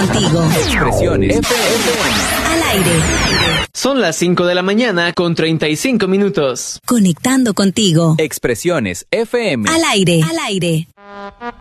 contigo. Expresiones FM. Al aire. Son las 5 de la mañana con 35 minutos. Conectando contigo. Expresiones FM. Al aire. Al aire.